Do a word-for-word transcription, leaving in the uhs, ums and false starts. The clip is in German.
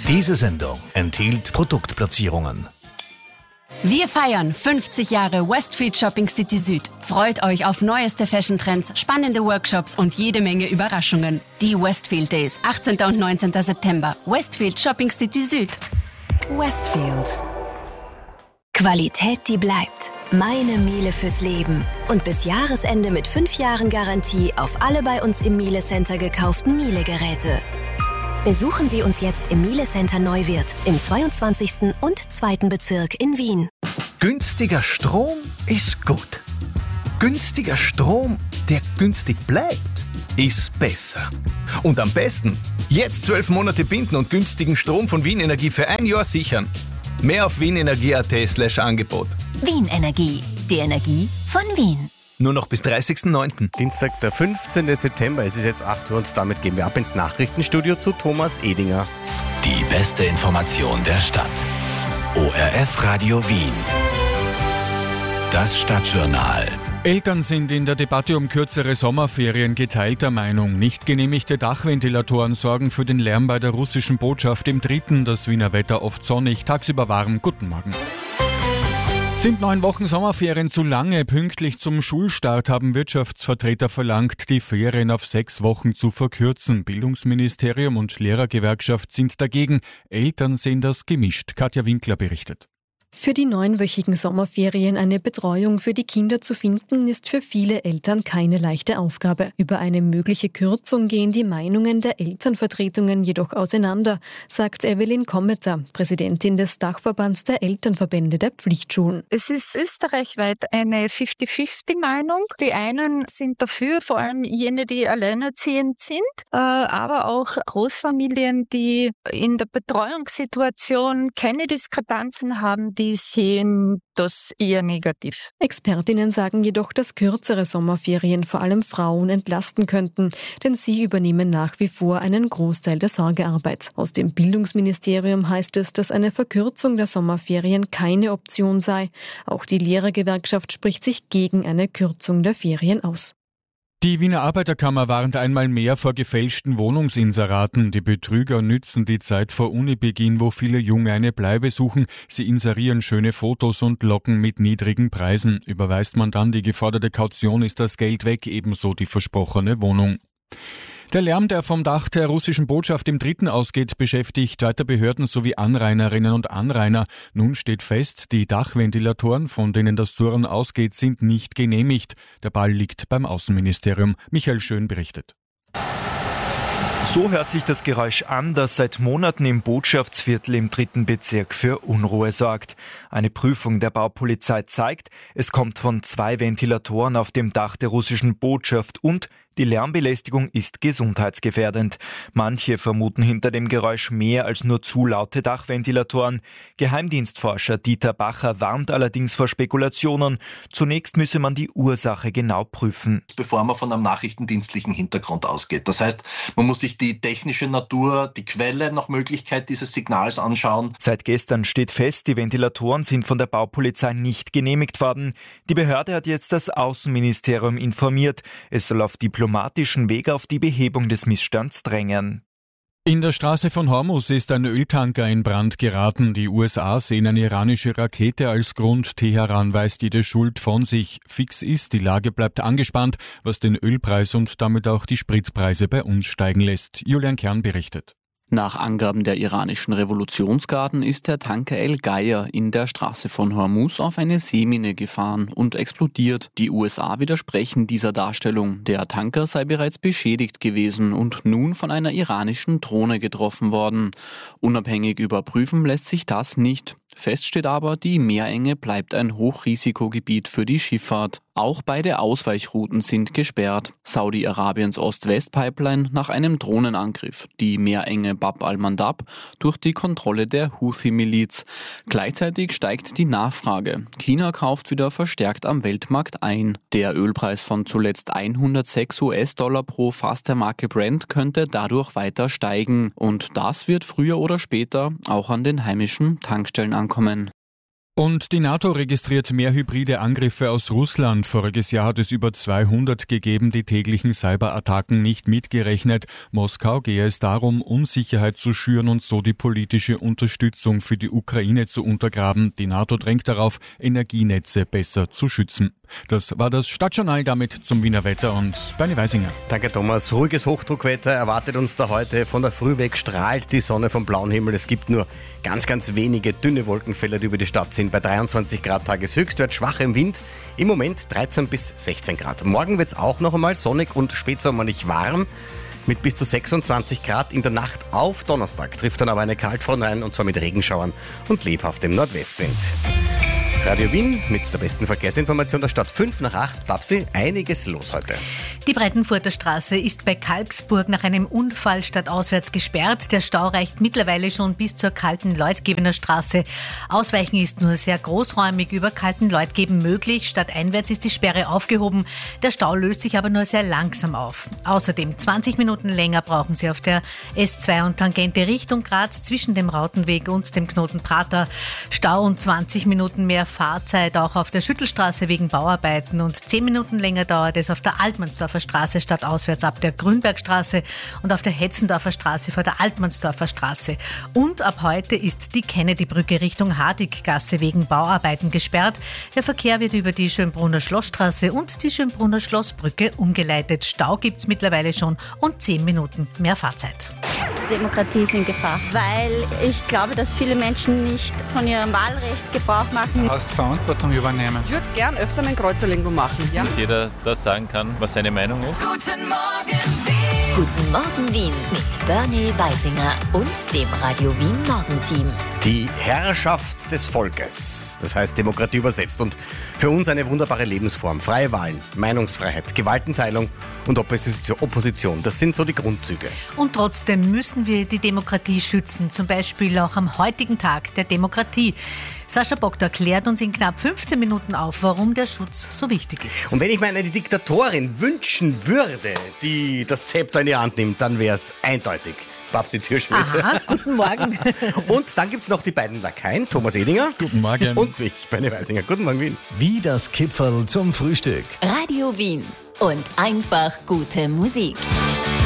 Diese Sendung enthielt Produktplatzierungen. Wir feiern fünfzig Jahre Westfield Shopping City Süd. Freut euch auf neueste Fashion-Trends, spannende Workshops und jede Menge Überraschungen. Die Westfield Days, achtzehnten und neunzehnten September. Westfield Shopping City Süd. Westfield. Qualität, die bleibt. Meine Miele fürs Leben. Und bis Jahresende mit fünf Jahren Garantie auf alle bei uns im Miele Center gekauften Miele-Geräte. Besuchen Sie uns jetzt im Miele Center Neuwirth im zweiundzwanzigsten und zweiten Bezirk in Wien. Günstiger Strom ist gut. Günstiger Strom, der günstig bleibt, ist besser. Und am besten jetzt zwölf Monate binden und günstigen Strom von Wien Energie für ein Jahr sichern. Mehr auf wienenergie.at slash Angebot. Wien Energie. Die Energie von Wien. Nur noch bis dreißigsten neunten Dienstag, der fünfzehnten September, es ist jetzt acht Uhr und damit gehen wir ab ins Nachrichtenstudio zu Thomas Edinger. Die beste Information der Stadt. O R F Radio Wien. Das Stadtjournal. Eltern sind in der Debatte um kürzere Sommerferien geteilter Meinung. Nicht genehmigte Dachventilatoren sorgen für den Lärm bei der russischen Botschaft im Dritten. Das Wiener Wetter oft sonnig, tagsüber warm. Guten Morgen. Sind neun Wochen Sommerferien zu lange? Pünktlich zum Schulstart haben Wirtschaftsvertreter verlangt, die Ferien auf sechs Wochen zu verkürzen. Bildungsministerium und Lehrergewerkschaft sind dagegen. Eltern sehen das gemischt. Katja Winkler berichtet. Für die neunwöchigen Sommerferien eine Betreuung für die Kinder zu finden, ist für viele Eltern keine leichte Aufgabe. Über eine mögliche Kürzung gehen die Meinungen der Elternvertretungen jedoch auseinander, sagt Evelyn Kommeter, Präsidentin des Dachverbands der Elternverbände der Pflichtschulen. Es ist österreichweit eine fünfzig fünfzig Meinung. Die einen sind dafür, vor allem jene, die alleinerziehend sind, aber auch Großfamilien, die in der Betreuungssituation keine Diskrepanzen haben, die sehen das eher negativ. Expertinnen sagen jedoch, dass kürzere Sommerferien vor allem Frauen entlasten könnten, denn sie übernehmen nach wie vor einen Großteil der Sorgearbeit. Aus dem Bildungsministerium heißt es, dass eine Verkürzung der Sommerferien keine Option sei. Auch die Lehrergewerkschaft spricht sich gegen eine Kürzung der Ferien aus. Die Wiener Arbeiterkammer warnt einmal mehr vor gefälschten Wohnungsinseraten. Die Betrüger nützen die Zeit vor Unibeginn, wo viele Junge eine Bleibe suchen. Sie inserieren schöne Fotos und locken mit niedrigen Preisen. Überweist man dann die geforderte Kaution, ist das Geld weg, ebenso die versprochene Wohnung. Der Lärm, der vom Dach der russischen Botschaft im Dritten ausgeht, beschäftigt weiter Behörden sowie Anrainerinnen und Anrainer. Nun steht fest, die Dachventilatoren, von denen das Surren ausgeht, sind nicht genehmigt. Der Ball liegt beim Außenministerium. Michael Schön berichtet. So hört sich das Geräusch an, das seit Monaten im Botschaftsviertel im dritten Bezirk für Unruhe sorgt. Eine Prüfung der Baupolizei zeigt, es kommt von zwei Ventilatoren auf dem Dach der russischen Botschaft und die Lärmbelästigung ist gesundheitsgefährdend. Manche vermuten hinter dem Geräusch mehr als nur zu laute Dachventilatoren. Geheimdienstforscher Dieter Bacher warnt allerdings vor Spekulationen. Zunächst müsse man die Ursache genau prüfen. Bevor man von einem nachrichtendienstlichen Hintergrund ausgeht. Das heißt, man muss sich die technische Natur, die Quelle nach Möglichkeit dieses Signals anschauen. Seit gestern steht fest, die Ventilatoren sind von der Baupolizei nicht genehmigt worden. Die Behörde hat jetzt das Außenministerium informiert. Es soll auf diplomatischen Weg auf die Behebung des Missstands drängen. In der Straße von Hormuz ist ein Öltanker in Brand geraten. Die U S A sehen eine iranische Rakete als Grund. Teheran weist jede Schuld von sich. Fix ist, die Lage bleibt angespannt, was den Ölpreis und damit auch die Spritpreise bei uns steigen lässt. Julian Kern berichtet. Nach Angaben der iranischen Revolutionsgarden ist der Tanker El Geier in der Straße von Hormuz auf eine Seemine gefahren und explodiert. Die U S A widersprechen dieser Darstellung. Der Tanker sei bereits beschädigt gewesen und nun von einer iranischen Drohne getroffen worden. Unabhängig überprüfen lässt sich das nicht. Fest steht aber, die Meerenge bleibt ein Hochrisikogebiet für die Schifffahrt. Auch beide Ausweichrouten sind gesperrt. Saudi-Arabiens Ost-West-Pipeline nach einem Drohnenangriff, die Meerenge Bab al-Mandab durch die Kontrolle der Houthi-Miliz. Gleichzeitig steigt die Nachfrage. China kauft wieder verstärkt am Weltmarkt ein. Der Ölpreis von zuletzt hundertsechs US-Dollar pro Fass der Marke Brent könnte dadurch weiter steigen. Und das wird früher oder später auch an den heimischen Tankstellen ankommen. Und die NATO registriert mehr hybride Angriffe aus Russland. Voriges Jahr hat es über zweihundert gegeben, die täglichen Cyberattacken nicht mitgerechnet. Moskau gehe es darum, Unsicherheit zu schüren und so die politische Unterstützung für die Ukraine zu untergraben. Die NATO drängt darauf, Energienetze besser zu schützen. Das war das Stadtjournal, damit zum Wiener Wetter und Bernie Weisinger. Danke Thomas. Ruhiges Hochdruckwetter erwartet uns da heute. Von der Früh weg strahlt die Sonne vom blauen Himmel. Es gibt nur ganz, ganz wenige dünne Wolkenfelder, die über die Stadt sind. Bei dreiundzwanzig Grad Tageshöchstwert, schwach im Wind. Im Moment dreizehn bis sechzehn Grad. Morgen wird es auch noch einmal sonnig und spätsommerlich warm. Mit bis zu sechsundzwanzig Grad in der Nacht auf Donnerstag trifft dann aber eine Kaltfront ein, und zwar mit Regenschauern und lebhaftem Nordwestwind. Radio Wien mit der besten Verkehrsinformation der Stadt. fünf nach acht, Babsi, einiges los heute. Die Breitenfurter Straße ist bei Kalksburg nach einem Unfall stadtauswärts gesperrt. Der Stau reicht mittlerweile schon bis zur Kalten-Leutgebener Straße. Ausweichen ist nur sehr großräumig über Kalten-Leutgeben möglich. Stadteinwärts ist die Sperre aufgehoben. Der Stau löst sich aber nur sehr langsam auf. Außerdem zwanzig Minuten länger brauchen Sie auf der S zwei und Tangente Richtung Graz zwischen dem Rautenweg und dem Knoten Prater. Stau und zwanzig Minuten mehr Fahrzeit auch auf der Schüttelstraße wegen Bauarbeiten, und zehn Minuten länger dauert es auf der Altmannsdorfer Straße stadtauswärts ab der Grünbergstraße und auf der Hetzendorfer Straße vor der Altmannsdorfer Straße. Und ab heute ist die Kennedy-Brücke Richtung Hardiggasse wegen Bauarbeiten gesperrt. Der Verkehr wird über die Schönbrunner Schlossstraße und die Schönbrunner Schlossbrücke umgeleitet. Stau gibt's mittlerweile schon und zehn Minuten mehr Fahrzeit. Demokratie ist in Gefahr, weil ich glaube, dass viele Menschen nicht von ihrem Wahlrecht Gebrauch machen. Aus Verantwortung übernehmen. Ich würde gern öfter mein Kreuz irgendwo machen. Ja? Dass jeder das sagen kann, was seine Meinung ist. Guten Morgen Wien. Guten Morgen Wien mit Bernie Weisinger und dem Radio Wien Morgenteam. Die Herrschaft des Volkes, das heißt Demokratie übersetzt, und für uns eine wunderbare Lebensform. Freie Wahlen, Meinungsfreiheit, Gewaltenteilung und Opposition, das sind so die Grundzüge. Und trotzdem müssen wir die Demokratie schützen, zum Beispiel auch am heutigen Tag der Demokratie. Sascha Bogda klärt uns in knapp fünfzehn Minuten auf, warum der Schutz so wichtig ist. Und wenn ich mir eine Diktatorin wünschen würde, die das Zepter in die Hand nimmt, dann wäre es eindeutig Babsi Türschmidt. Aha, guten Morgen. Und dann gibt es noch die beiden Lakaien, Thomas Edinger. Guten Morgen. Und mich, Bernie Weisinger. Guten Morgen, Wien. Wie das Kipferl zum Frühstück. Radio Wien und einfach gute Musik.